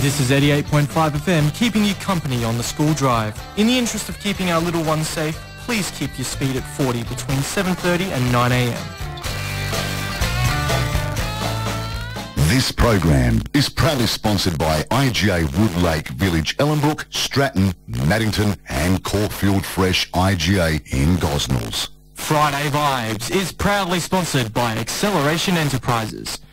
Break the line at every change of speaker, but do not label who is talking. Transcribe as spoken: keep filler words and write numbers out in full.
This is eighty-eight point five F M, keeping you company on the school drive. In the interest of keeping our little ones safe, please keep your speed at forty between seven thirty and nine a m.
This program is proudly sponsored by I G A Woodlake Village, Ellenbrook, Stratton, Maddington and Caulfield Fresh I G A in Gosnells.
Friday Vibes is proudly sponsored by Acceleration Enterprises.